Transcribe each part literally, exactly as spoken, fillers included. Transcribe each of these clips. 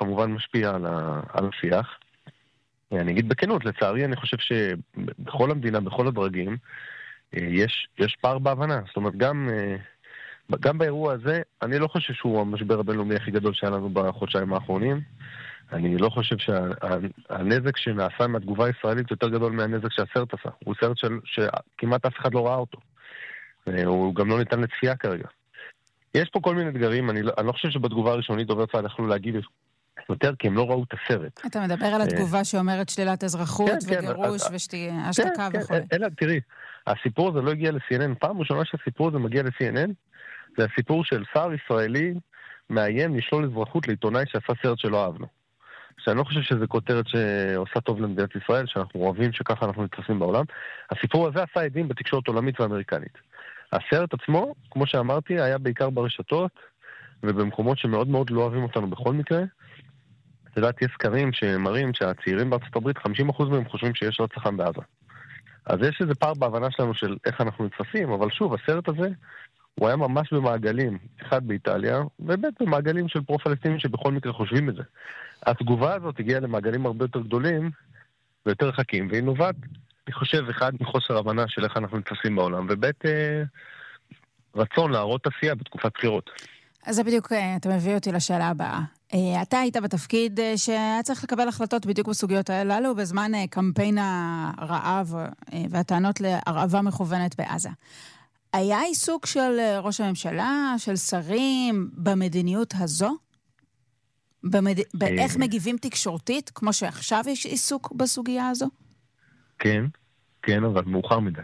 כמובן משפיע על, ה, על השיח. אני אגיד בכנות, לצערי אני חושב שבכל המדינה, בכל הדרגים, יש, יש פער בהבנה. זאת אומרת, גם, גם באירוע הזה, אני לא חושב שהוא המשבר הבינלאומי הכי גדול שהיה לנו בחודשיים האחרונים. אני לא חושב שהנזק שנעשה מהתגובה הישראלית יותר גדול מהנזק שהסרט עשה. הוא סרט של, שכמעט אף אחד לא ראה אותו. הוא גם לא ניתן לצפייה כרגע. יש פה כל מיני אתגרים, אני לא, אני לא חושב שבתגובה הראשונית דובר צה"ל יכלו להגיד יותר, כי הם לא ראו את הסרט. אתה מדבר על התגובה שאומרת שלילת אזרחות וגירוש והשתקה וכו'. אלא, תראי, הסיפור הזה לא הגיע ל-סי אן אן, פעם ראשונה שהסיפור הזה מגיע ל-סי אן אן, זה הסיפור של שר ישראלי מאיים לשלול אזרחות לעיתונאי שעשה סרט שלא אהבנו. שאני לא חושב שזה כותרת שעושה טוב למדינת ישראל, שאנחנו אוהבים שככה אנחנו נתפסים בעולם. הסיפור הזה עשה עדים בתקשורת עולמית ואמריקנית. הסרט עצמו, כמו שאמרתי, היה בעיקר ברשתות, ובמקומות שמאוד מאוד לא אוהבים אותנו בכל מקרה. את יודעת, יש סקרים שמראים שהצעירים בארצות הברית, חמישים אחוז מהם חושבים שיש רצח עם בעזה. אז יש איזה פער בהבנה שלנו של איך אנחנו נתפסים, אבל שוב, הסרט הזה, הוא היה ממש במעגלים, אחד באיטליה, ובית במעגלים של פרו-פלסטינים שבכל מקרה חושבים את זה. התגובה הזאת הגיעה למעגלים הרבה יותר גדולים ויותר רחקים, והיא נובעת, אני חושב, אחד מחוסר הבנה של איך אנחנו נתפסים בעולם, ובית אה, רצון להראות עשייה בתקופת בחירות. אז זה בדיוק, אתה מביא אותי לשאלה הבאה. אתה היית בתפקיד שהיה צריך לקבל החלטות בדיוק בסוגיות הללו, בזמן קמפיין הרעב והטענות להרעבה מכוונת בעזה. היה עיסוק של ראש הממשלה, של שרים, במדיניות הזו? במד... באיך מגיבים תקשורתית, כמו שעכשיו יש עיסוק בסוגיה הזו? כן, כן, אבל מאוחר מדי.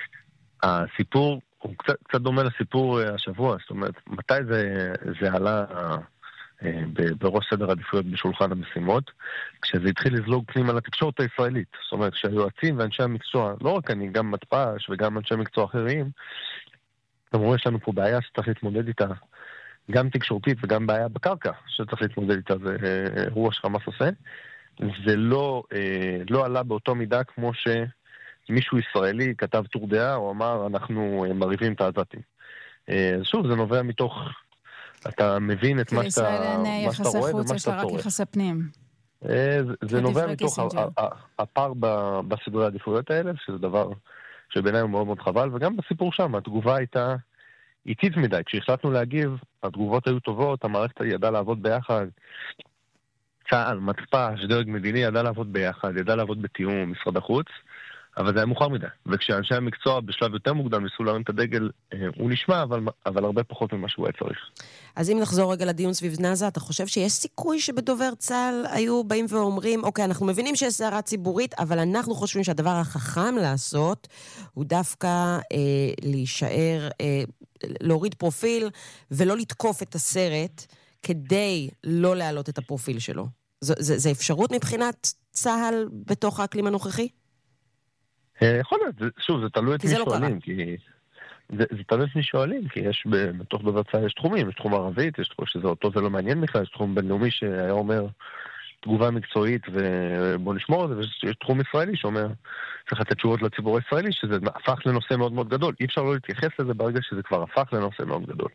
הסיפור הוא קצת, קצת דומה לסיפור השבוע, זאת אומרת, מתי זה, זה עלה בראש סדר עדיפויות בשולחן המשימות, כשזה התחיל לזלוג פנימה לתקשורת הישראלית. זאת אומרת, שהיועצים ואנשי המקצוע, לא רק אני, גם מטפש וגם אנשי מקצוע אחרים, אמרו, יש לנו פה בעיה שצריך להתמודד איתה, גם תקשורתית וגם בעיה בקרקע, שצריך להתמודד איתה, זה אירוע שחמאס עושה. זה לא, לא עלה באותו מידה כמו שמישהו ישראלי כתב טור דעה, או אמר, אנחנו מריבים את העזתים. שוב, זה נובע מתוך... אתה מבין את מה שאתה רואה ומה שאתה צורך. יש לה רק יחסי פנים. זה נובע מתוך הפער בסדרי העדיפויות האלה, שזה דבר שבעיניי הוא מאוד מאוד חבל, וגם בסיפור שם, התגובה הייתה איטית מדי. כשהחלטנו להגיב, התגובות היו טובות, המערכת ידעה לעבוד ביחד, צה"ל, מטפש, דרג מדיני, ידעה לעבוד ביחד, ידעה לעבוד בתיאום, משרד החוץ, אבל זה היה מאוחר מדי. וכשאנשי המקצוע בשלב יותר מוקדם ניסו להרים את הדגל, הוא נשמע, אבל, אבל הרבה פחות ממה שהוא היה צריך. אז אם נחזור רגע לדיון סביב עזה, אתה חושב שיש סיכוי שבדובר צה"ל היו באים ואומרים, אוקיי, אנחנו מבינים שיש סערה ציבורית, אבל אנחנו חושבים שהדבר החכם לעשות, הוא דווקא אה, להישאר, אה, להוריד פרופיל, ולא לתקוף את הסרט, כדי לא להעלות את הפרופיל שלו. זו, זו, זו אפשרות מבחינת צה"ל בתוך האקלים הנוכחי? יכול להיות, שוב, זה תלוי את מי שואלים, כי זה, זה תלוי את מי שואלים, כי יש בתוך דובר צה"ל יש תחומים, יש תחום ערבית, יש תחום שזה אותו, זה לא מעניין בכלל, יש תחום בינלאומי שהיה אומר תגובה מקצועית ובוא נשמור את זה, ויש תחום ישראלי שאומר צריך לתת תשובות לציבור הישראלי, שזה הפך לנושא מאוד מאוד גדול, אי אפשר לא להתייחס לזה ברגע שזה כבר הפך לנושא מאוד גדול.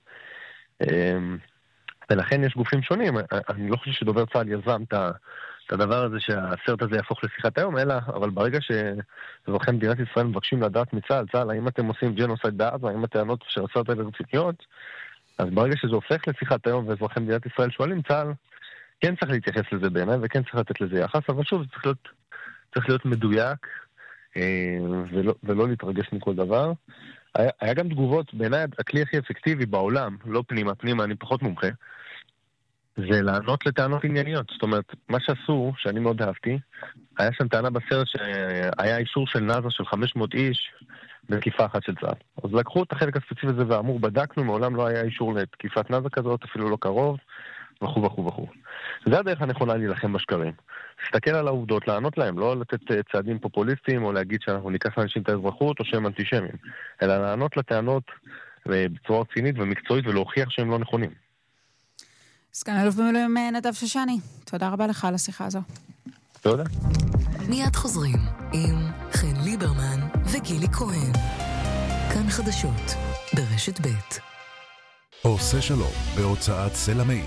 ולכן יש גופים שונים, אני לא חושב שדובר צה"ל יזם את ה... את הדבר הזה שהסרט הזה יהפוך לשיחת היום, אלא, אבל ברגע שאזרחי מדינת ישראל מבקשים לדעת מצה"ל, צה"ל, האם אתם עושים ג'נוסייד בעזה, האם הטענות של הסרט האלה רציניות, אז ברגע שזה הופך לשיחת היום ואזרחי מדינת ישראל שואלים, צה"ל כן צריך להתייחס לזה בעיניי, וכן צריך לתת לזה יחס, אבל שוב, צריך להיות, צריך להיות מדויק, ולא, ולא להתרגש מכל דבר. היה, היה גם תגובות, בעיניי הכלי הכי אפקטיבי בעולם, לא פנימה, פנימה, אני פחות מומחה, זה לענות לטענות ענייניות. זאת אומרת, מה שעשו, שאני מאוד אהבתי, היה שם טענה בסרט שהיה אישור של נאזה של חמש מאות איש בתקיפה אחת של צה"ל. אז לקחו את החלק הספציפי הזה ואמרו, בדקנו, מעולם לא היה אישור לתקיפת נאזה כזאת, אפילו לא קרוב, וכו' וכו' וכו'. זה הדרך הנכונה להילחם בשקרים. להסתכל על העובדות, לענות להם, לא לתת צעדים פופוליסטיים, או להגיד שאנחנו ניקח לאנשים את האזרחות, או שהם אנטישמים, אלא לענות לטענות בצורה רצינית ומקצועית, ולהוכיח שהם לא נכונים. סגן אלוף במילואים נדב שושני, תודה רבה לך על השיחה הזו. תודה. מיד חוזרים עם חן ליברמן וגילי כהן. כאן חדשות ברשת ב'. עושה שלום בהוצאת סלע מאיר.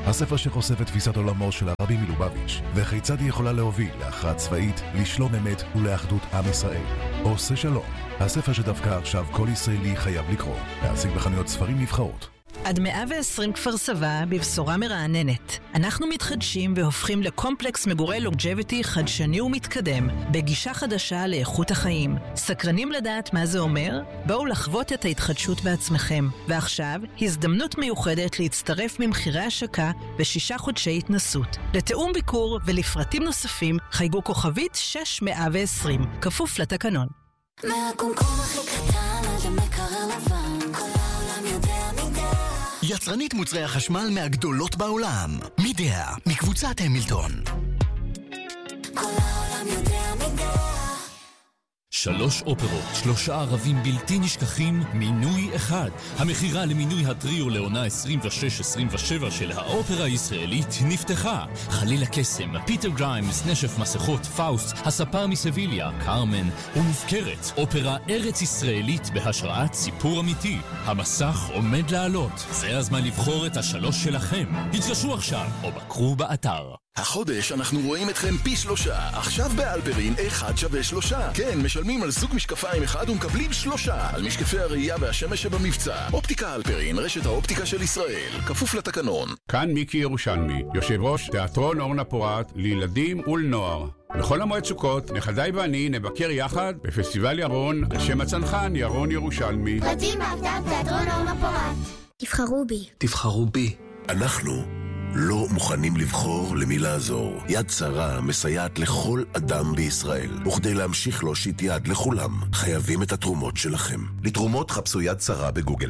הספר שחושף את תפיסת עולמו של הרבי מלובביץ' וכיצד היא יכולה להוביל להכרעה צבאית, לשלום אמת ולאחדות עם ישראל. עושה שלום, הספר שדווקא עכשיו כל ישראלי חייב לקרוא. להשיג בחנויות ספרים נבחרות. עד מאה ועשרים כפר סבא בבשורה מרעננת. אנחנו מתחדשים והופכים לקומפלקס מגורי לונג'ביטי חדשני ומתקדם, בגישה חדשה לאיכות החיים. סקרנים לדעת מה זה אומר? בואו לחוות את ההתחדשות בעצמכם. ועכשיו, הזדמנות מיוחדת להצטרף ממחירי השקה ושישה חודשי התנסות. לתאום ביקור ולפרטים נוספים, חייגו כוכבית שש מאה ועשרים, כפוף לתקנון. מהקומקום הכי קטן עד המקרר לבן, כל העולם יודע מידע. יצרנית מוצרי החשמל מהגדולות בעולם. מידע, מקבוצת המילטון. כל העולם יודע מידע. שלוש אופרות, שלושה ערבים בלתי נשכחים, מינוי אחד. המחירה למינוי הטריו לעונה עשרים ושש עשרים ושבע של האופרה הישראלית נפתחה. חליל הקסם, פיטר גריימס, נשף מסכות, פאוסט, הספר מסביליה, קרמן ומופקרת. אופרה ארץ ישראלית בהשראת סיפור אמיתי. המסך עומד לעלות. זה הזמן לבחור את השלוש שלכם. התקשרו עכשיו או בקרו באתר. החודש אנחנו רואים אתכם פי שלושה. עכשיו באלפרין אחד שווה שלושה. כן, משלמים על זוג משקפיים אחד ומקבלים שלושה. על משקפי הראייה והשמש שבמבצע. אופטיקה אלפרין, רשת האופטיקה של ישראל. כפוף לתקנון. כאן מיקי ירושלמי, יושב ראש תיאטרון אורנה פורת לילדים ולנוער. בכל המועד סוכות, נכדיי ואני נבקר יחד בפסטיבל ירון על שם הצנחן ירון ירושלמי. פרטים באתר תיאטרון אורנה פורת. תבחרו בי. תבחרו בי. אנחנו לא מוכנים לבחור למי לעזור. יד שרה מסייעת לכל אדם בישראל, וכדי להמשיך להושיט יד לכולם, חייבים את התרומות שלכם. לתרומות חפשו יד שרה בגוגל.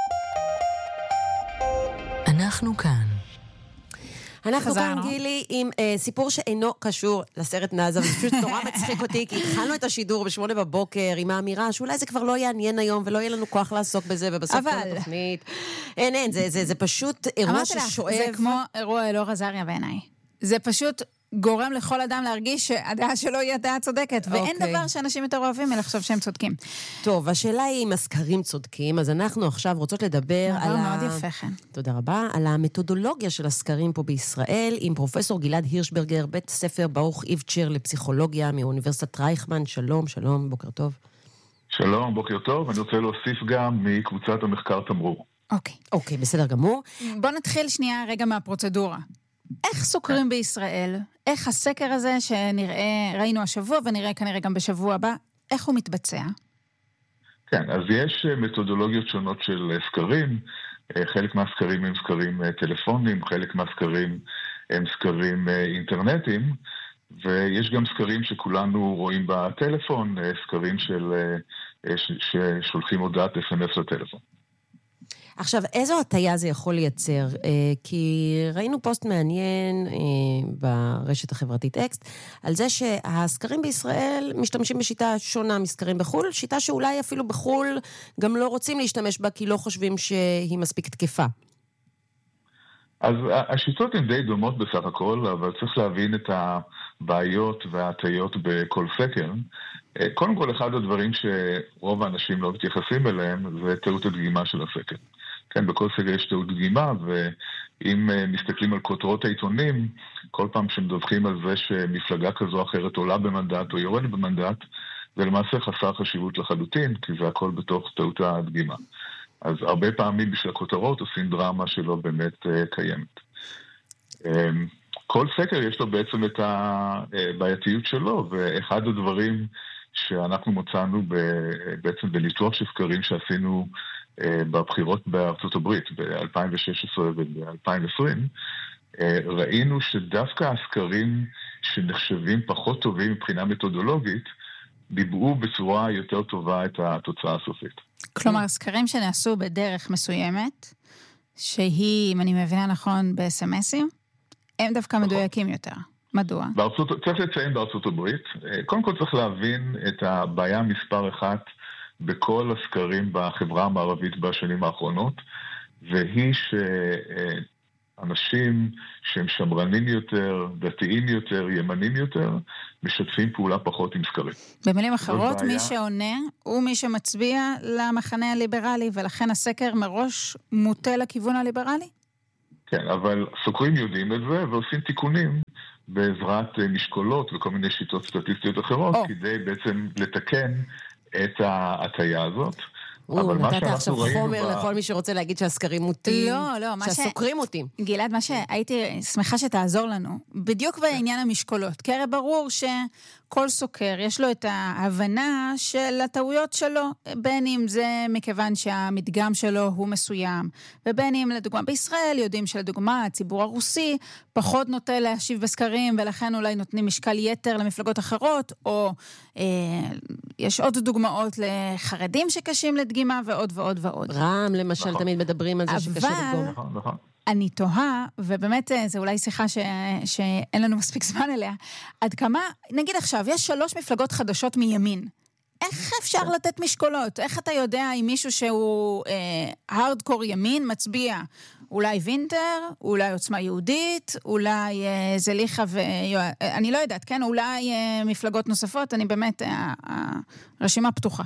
אנחנו כאן. אנחנו כאן, גילי, עם אה, סיפור שאינו קשור לסרט נאזה, וזה פשוט נורא מצחיק אותי, כי התחלנו את השידור בשמונה בבוקר עם האמירה שאולי זה כבר לא יעניין היום, ולא יהיה לנו כוח לעסוק בזה, ובסוף כל התוכנית. אין, אין, זה, זה, זה פשוט אירוע ששואב. זה כמו אירוע אלאור עזריה בעיניי. זה פשוט גורם לכל אדם להרגיש שהדעה שלו היא הדעה צודקת, ואין אוקיי. דבר שאנשים יותר אוהבים מלחשוב שהם צודקים. טוב, השאלה היא אם הסקרים צודקים, אז אנחנו עכשיו רוצות לדבר על מאוד ה... מאוד יפה, כן. תודה רבה, על המתודולוגיה של הסקרים פה בישראל, עם פרופסור גלעד הירשברגר, בית ספר ברוך איבצ'ר לפסיכולוגיה מאוניברסיטת רייכמן. שלום, שלום, בוקר טוב. שלום, בוקר טוב. אני רוצה להוסיף גם מקבוצת המחקר תמרור. אוקיי. אוקיי, בסדר גמור. בוא נתחיל שנייה רגע מהפרוצדורה. איך סוקרים בישראל? איך הסקר הזה שנראה, ראינו השבוע ונראה כנראה גם בשבוע הבא, איך הוא מתבצע? כן, אז יש מתודולוגיות שונות של סקרים. חלק מהסקרים הם סקרים טלפונים, חלק מהסקרים הם סקרים אינטרנטיים, ויש גם סקרים שכולנו רואים בטלפון, סקרים של, ששולחים הודעת אס אם אס לטלפון. עכשיו, איזו הטיה זה יכול לייצר? כי ראינו פוסט מעניין ברשת החברתית אקסט, על זה שהסקרים בישראל משתמשים בשיטה שונה מסקרים בחול, שיטה שאולי אפילו בחול גם לא רוצים להשתמש בה, כי לא חושבים שהיא מספיק תקפה. אז השיטות הן די דומות בסך הכל, אבל צריך להבין את הבעיות וההטיות בכל סקר. קודם כל, אחד הדברים שרוב האנשים לא מתייחסים אליהם, זה טעות הדגימה של הסקר. כן, בכל סקר יש טעות דגימה, ואם מסתכלים על כותרות העיתונים, כל פעם שמדווחים על זה שמפלגה כזו או אחרת עולה במנדט או יורדת במנדט, זה למעשה חסר חשיבות לחלוטין, כי זה הכל בתוך טעות הדגימה. אז הרבה פעמים בשביל הכותרות עושים דרמה שלא באמת קיימת. כל סקר יש לו בעצם את הבעייתיות שלו, ואחד הדברים שאנחנו מצאנו בעצם בניתוח של סקרים שעשינו בבחירות בארצות הברית ב-אלפיים ושש עשרה וב-אלפיים ועשרים, ראינו שדווקא הסקרים שנחשבים פחות טובים מבחינה מתודולוגית, דיברו בצורה יותר טובה את התוצאה הסופית. כלומר, סקרים שנעשו בדרך מסוימת, שהיא, אם אני מבינה נכון, ב-אס אם אסים, הם דווקא מדויקים יותר. מדוע? בארצות, צריך לציין בארצות הברית. קודם כל צריך להבין את הבעיה מספר אחת בכל הסקרים בחברה המערבית בשנים האחרונות, והיא שאנשים שהם שמרנים יותר, דתיים יותר, ימנים יותר, משתפים פעולה פחות עם סקרים. במילים אחרות, מי שעונה הוא מי שמצביע למחנה הליברלי, ולכן הסקר מראש מוטה לכיוון הליברלי? כן, אבל סוקרים יודעים את זה ועושים תיקונים בעזרת משקולות וכל מיני שיטות סטטיסטיות אחרות, oh. כדי בעצם לתקן את ההטיה הזאת. או, נתת עכשיו חומר לכל מי שרוצה להגיד שהסקרים מוטים, לא, לא, שהסוקרים מוטים. גלעד, מה שהייתי שמחה שתעזור לנו, בדיוק בעניין המשקולות, כי הרי ברור שכל סוקר יש לו את ההבנה של הטעויות שלו, בין אם זה מכיוון שהמדגם שלו הוא מסוים, ובין אם לדוגמה בישראל יודעים שלדוגמה הציבור הרוסי פחות נוטה להשיב בסקרים, ולכן אולי נותנים משקל יתר למפלגות אחרות, או אה, יש עוד דוגמאות לחרדים שקשים לדגימה, ועוד ועוד ועוד. רם, למשל, נכון. תמיד מדברים על זה שקשה לדגום. נכון, נכון. אני תוהה, ובאמת זה אולי שיחה ש... שאין לנו מספיק זמן אליה, עד כמה, נגיד עכשיו, יש שלוש מפלגות חדשות מימין. איך אפשר לתת משקולות? איך אתה יודע אם מישהו שהוא אה, הארדקור ימין מצביע? אולי וינטר, אולי עוצמה יהודית, אולי אה, זליחה ו... אני לא יודעת, כן? אולי אה, מפלגות נוספות, אני באמת, אה, הרשימה פתוחה.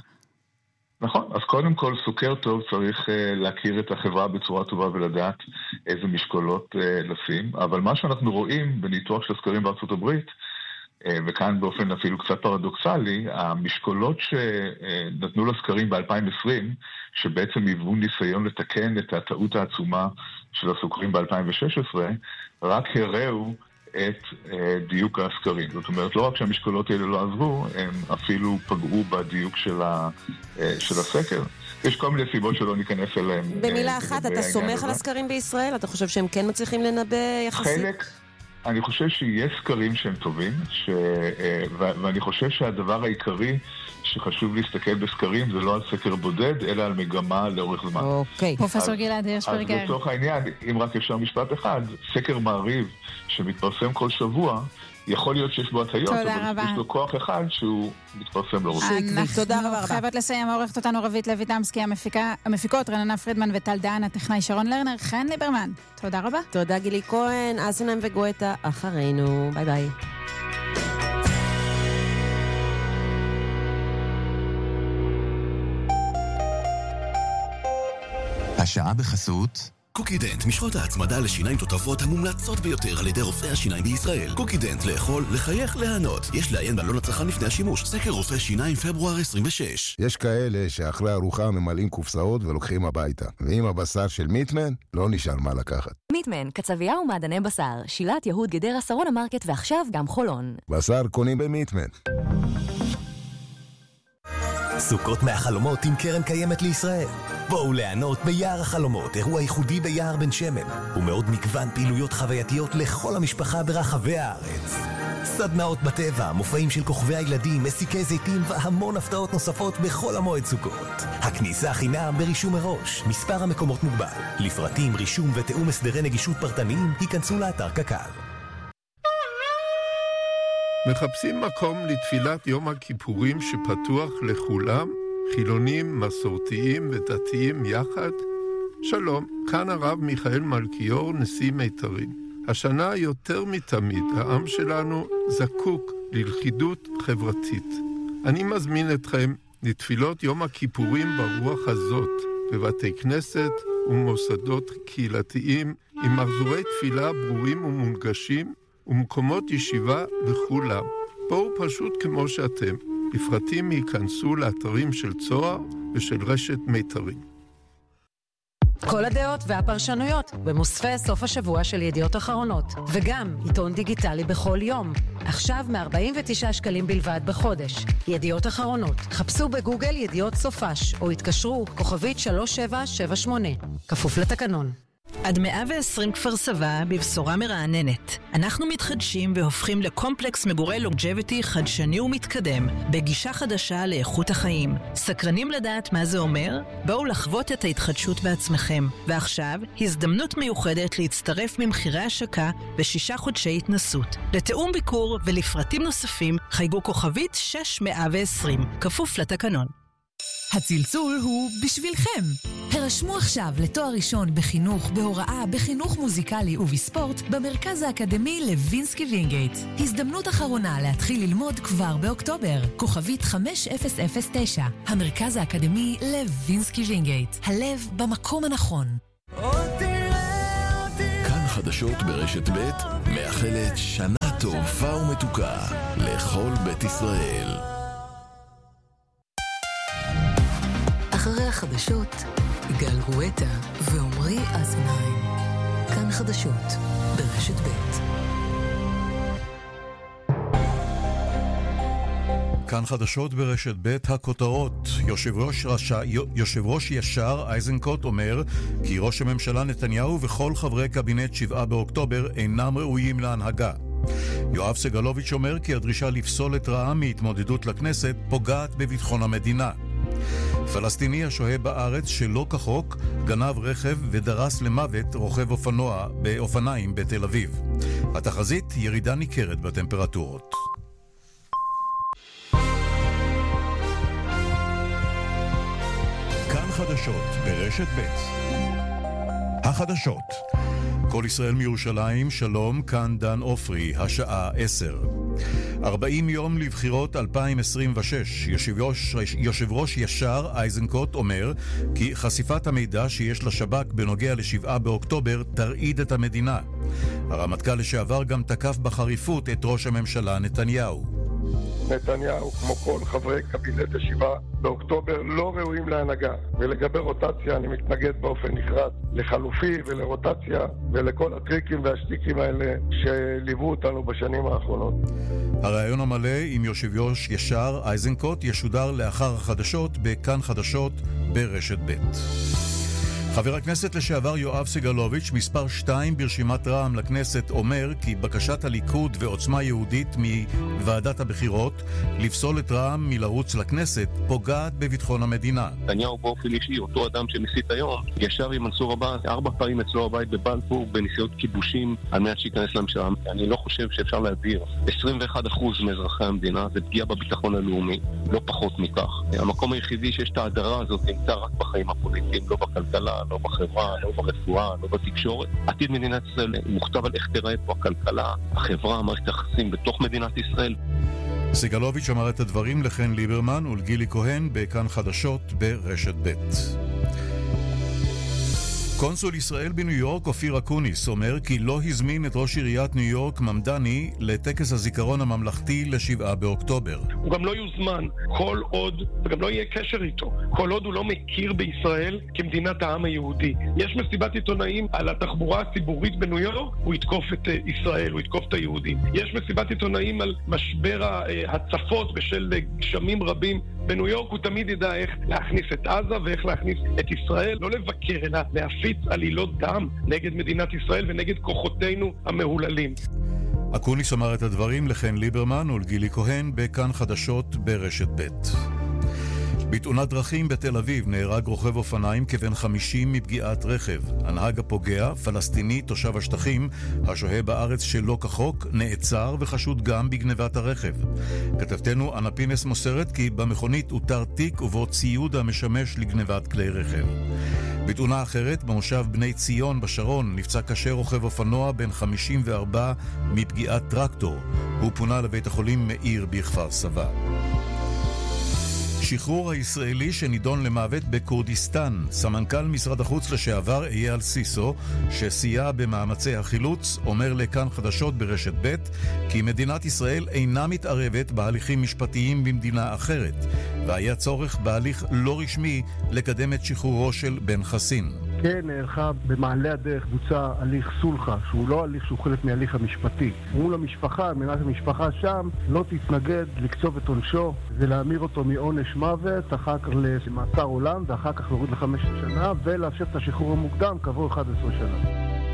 נכון, אז קודם כל סוקר טוב צריך uh, להכיר את החברה בצורה טובה ולדעת איזה משקולות uh, לשים, אבל מה שאנחנו רואים בניתוח של הסקרים בארצות הברית, uh, וכאן באופן אפילו קצת פרדוקסלי, המשקולות שנתנו לסקרים ב-אלפיים ועשרים, שבעצם היוו ניסיון לתקן את הטעות העצומה של הסוקרים ב-אלפיים ושש עשרה, רק הראו את uh, דיוק הסקרים. זאת אומרת, לא רק שהמשקולות האלה לא עזרו, הם אפילו פגעו בדיוק של, ה, uh, של הסקר. יש כל מיני סיבות שלא ניכנס אליהם. במילה uh, אחת, אתה סומך על הסקרים בישראל? אתה חושב שהם כן מצליחים לנבא יחסית? חלק, אני חושב שיש סקרים שהם טובים, ש, uh, ו- ואני חושב שהדבר העיקרי שחשוב להסתכל בסקרים זה לא על סקר בודד, אלא על מגמה לאורך זמן. אוקיי. פרופסור גלעד הירשברגר. אז בתוך העניין, אם רק אפשר משפט אחד, סקר מעריב שמתפרסם כל שבוע, יכול להיות שיש בו הטיות, אבל יש לו כוח אחד שהוא מתפרסם לרוסי. אנחנו חייבות לסיים, עורכת אותנו רבית לויטמסקי, המפיקות רננה פרידמן וטל דהן, הטכנאי שרון לרנר, חן ליברמן. תודה רבה. תודה גילי כהן, אסנם וגואטה אחרינו. ביי ביי. השעה בחסות קוקידנט, משחות ההצמדה לשיניים תותפות המומלצות ביותר על ידי רופאי השיניים בישראל. קוקידנט, לאכול, לחייך, להנות. יש לעיין בעלון הצרכן לפני השימוש. סקר רופאי שיניים פברואר עשרים ושש. יש כאלה שאחרי ארוחה ממלאים קופסאות ולוקחים הביתה. ועם הבשר של מיטמן, לא נשאר מה לקחת. מיטמן, קצבייה ומעדני בשר. שילת יהוד גדרה שרונה מרקט ועכשיו גם חולון. בשר קונים במיטמן. סוכות מהחלומות עם קרן קיימת לישראל. בואו ליהנות ביער החלומות, אירוע ייחודי ביער בן שמן, ומאוד מגוון פעילויות חווייתיות לכל המשפחה ברחבי הארץ. סדנאות בטבע, מופעים של כוכבי הילדים, מסיקי זיתים והמון הפתעות נוספות בכל המועד סוכות. הכניסה חינם ברישום מראש, מספר המקומות מוגבל. לפרטים, רישום ותאום הסדרי נגישות פרטניים, היכנסו לאתר קק"ל. מחפשים מקום לתפילת יום הכיפורים שפתוח לכולם, חילונים, מסורתיים ודתיים יחד? שלום, כאן הרב מיכאל מלכיאור, נשיא מיתרים. השנה יותר מתמיד, העם שלנו זקוק ללכידות חברתית. אני מזמין אתכם לתפילות יום הכיפורים ברוח הזאת, בבתי כנסת ומוסדות קהילתיים, עם מחזורי תפילה ברורים ומונגשים, ומקומות ישיבה לכולם. בואו פשוט כמו שאתם. לפרטים ייכנסו לאתרים של צוהר ושל רשת מיתרים. כל הדעות והפרשנויות במוספי סוף השבוע של ידיעות אחרונות, וגם עיתון דיגיטלי בכל יום. עכשיו מ-ארבעים ותשעה שקלים בלבד בחודש. ידיעות אחרונות. חפשו בגוגל ידיעות סופש, או התקשרו כוכבית שלוש שבע שבע שמונה. כפוף לתקנון. עד מאה ועשרים כפר סבא בבשורה מרעננת. אנחנו מתחדשים והופכים לקומפלקס מגורי לונג'ביטי חדשני ומתקדם, בגישה חדשה לאיכות החיים. סקרנים לדעת מה זה אומר? בואו לחוות את ההתחדשות בעצמכם. ועכשיו, הזדמנות מיוחדת להצטרף ממחירי השקה בשישה חודשי התנסות. לתאום ביקור ולפרטים נוספים, חייגו כוכבית שש מאה ועשרים, כפוף לתקנון. הצלצול הוא בשבילכם. הרשמו עכשיו לתואר ראשון בחינוך, בהוראה, בחינוך מוזיקלי ובספורט במרכז האקדמי לוינסקי וינגייט. הזדמנות אחרונה להתחיל ללמוד כבר באוקטובר. כוכבית חמש אפס אפס תשע. המרכז האקדמי לוינסקי וינגייט. הלב במקום הנכון. החדשות ברשת ב' מאחלת שנה טובה ומתוקה לכל בית ישראל. אחרי החדשות, גל גואטה ועומרי אזנהיים. כאן חדשות ברשת ב'. כאן חדשות ברשת ב' הכותרות. יושב ראש, רשע, יושב ראש ישר איזנקוט אומר כי ראש הממשלה נתניהו וכל חברי קבינט שבעה באוקטובר אינם ראויים להנהגה. יואב סגלוביץ' אומר כי הדרישה לפסול את רע"מ מהתמודדות לכנסת פוגעת בביטחון המדינה. פלסטיני השוהה בארץ שלא כחוק גנב רכב ודרס למוות רוכב אופנוע באופניים בתל אביב. התחזית ירידה ניכרת בטמפרטורות. כאן חדשות ברשת ב'. החדשות. כל ישראל מירושלים, שלום, כאן דן אופרי, השעה עשר. ארבעים יום לבחירות אלפיים עשרים ושש. יושב ראש, יושב ראש ישר איזנקוט אומר כי חשיפת המידע שיש לשב"כ בנוגע לשבעה באוקטובר תרעיד את המדינה. הרמטכ"ל לשעבר גם תקף בחריפות את ראש הממשלה נתניהו. נתניהו, כמו כל חברי קבינט השבעה באוקטובר, לא ראויים להנהגה. ולגבי רוטציה, אני מתנגד באופן נחרץ לחלופי ולרוטציה ולכל הטריקים והשטיקים האלה שליוו אותנו בשנים האחרונות. הרעיון המלא עם יושב ראש ישר איזנקוט ישודר לאחר החדשות בכאן חדשות ברשת ב'. חבר הכנסת לשעבר יואב סגלוביץ', מספר שתיים ברשימת רע"מ לכנסת, אומר כי בקשת הליכוד ועוצמה יהודית מוועדת הבחירות לפסול את רע"מ מלרוץ לכנסת פוגעת בביטחון המדינה. נתניהו באופן אישי, אותו אדם שמסית היום, ישב עם מנסור עבאס ארבע פעמים אצלו הבית בבלפור בניסיונות כיבושים על מנת שייכנס לממשלה. אני לא חושב שאפשר להדיר עשרים ואחד אחוז מאזרחי המדינה, זה פגיעה בביטחון הלאומי, לא פחות מכך. המקום היחידי שיש את ההדרה הזאת נמצא רק בחיים הפוליטיים, לא בכלכלה, לא בחברה, לא ברפואה, לא בתקשורת. עתיד מדינת ישראל מוכתב על איך תראה פה הכלכלה, החברה, מערכת היחסים בתוך מדינת ישראל. סגלוביץ' אמר את הדברים לחן ליברמן ולגילי כהן בכאן חדשות ברשת ב'. קונסול ישראל בניו יורק אופיר אקוניס אומר כי לא הזמין את ראש עיריית ניו יורק ממדני לטקס הזיכרון הממלכתי לשבעה באוקטובר. הוא גם לא יוזמן כל עוד, וגם לא יהיה קשר איתו, כל עוד הוא לא מכיר בישראל כמדינת העם היהודי. יש מסיבת עיתונאים על התחבורה הציבורית בניו יורק, הוא יתקוף את ישראל, הוא יתקוף את היהודים. יש מסיבת עיתונאים על משבר הצפות בשל גשמים רבים בניו יורק, הוא תמיד ידע איך להכניס את עזה ואיך להכניס את ישראל, לא לבקר אלא להפיץ עלילות דם נגד מדינת ישראל ונגד כוחותינו המהוללים. אקוניס אמר את הדברים לחן ליברמן ולגילי כהן בכאן חדשות ברשת ב'. בתאונת דרכים בתל אביב נהרג רוכב אופניים כבן חמישים מפגיעת רכב. הנהג הפוגע, פלסטיני תושב השטחים, השוהה בארץ שלא כחוק, נעצר וחשוד גם בגנבת הרכב. כתבתנו אנה פינס מוסרת כי במכונית הותר תיק ובו ציוד המשמש לגנבת כלי רכב. בתאונה אחרת, במושב בני ציון בשרון, נפצע קשה רוכב אופנוע בן חמישים וארבע מפגיעת טרקטור. הוא פונה לבית החולים מאיר בכפר סבא. שחרור הישראלי שנידון למוות בקורדיסטן. סמנכ"ל משרד החוץ לשעבר אייל סיסו, שסייע במאמצי החילוץ, אומר לכאן חדשות ברשת ב' כי מדינת ישראל אינה מתערבת בהליכים משפטיים במדינה אחרת, והיה צורך בהליך לא רשמי לקדם את שחרורו של בן חסין. כן, נערכה במעלה הדרך בוצע הליך סולחה, שהוא לא הליך שהוא חלק מהליך המשפטי. מול המשפחה, מנת המשפחה שם, לא תתנגד לקצוב את עונשו, זה להמיר אותו מעונש מוות, אחר כך למאסר עולם, ואחר כך להוריד לחמש שנה, ולאפשר את השחרור המוקדם כעבור אחת עשרה שנה.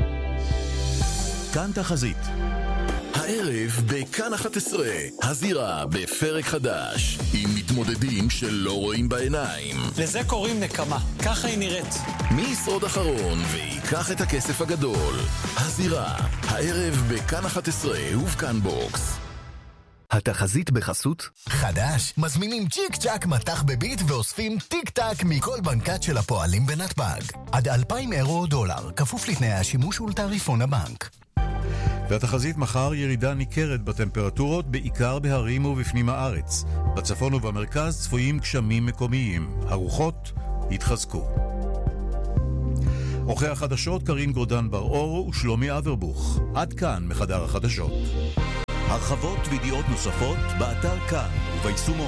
כאן תחזית. הערב בכאן אחת עשרה, הזירה בפרק חדש, עם מתמודדים שלא רואים בעיניים. לזה קוראים נקמה, ככה היא נראית. מי ישרוד אחרון ויקח את הכסף הגדול? הזירה, הערב בכאן אחת עשרה ובכאן בוקס. התחזית בחסות חדש, מזמינים צ'יק צ'ק מתח בביט ואוספים טיק טק מכל בנקת של הפועלים בנתב"ג. עד אלפיים אירו או דולר, כפוף לתנאי השימוש ולתעריפון הבנק. והתחזית מחר ירידה ניכרת בטמפרטורות, בעיקר בהרים ובפנים הארץ. בצפון ובמרכז צפויים גשמים מקומיים. הרוחות יתחזקו. עורכי החדשות קרין גורדן בר-אור ושלומי אברבוך. עד כאן מחדר החדשות. הרחבות וידיעות נוספות באתר כאן וביישומון.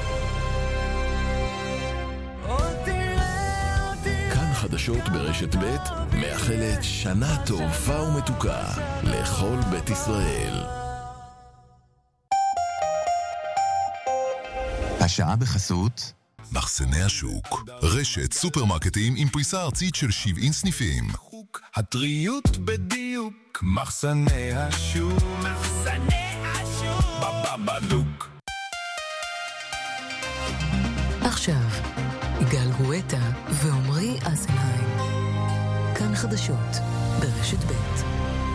כאן חדשות ברשת ב' מאחלת שנה טובה ומתוקה לכל בית ישראל. השעה בחסות מחסני השוק, רשת סופרמרקטים עם פריסה ארצית של שבעים סניפים. הטריות בדיוק, מחסני השוק, מחסני השוק, בבבלוק. עכשיו, גל גואטה ועומרי אזנהיים. כאן חדשות ברשת ב'.